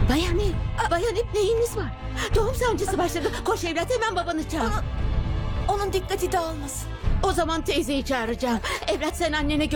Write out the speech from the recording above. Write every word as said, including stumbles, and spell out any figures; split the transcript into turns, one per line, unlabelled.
Bayan İp, Bayan İp neyiniz var? Doğum sancısı başladı. Koş evlat hemen babanı çağır.
Onun dikkati dağılmasın.
O zaman teyzeyi çağıracağım. Evlat sen annene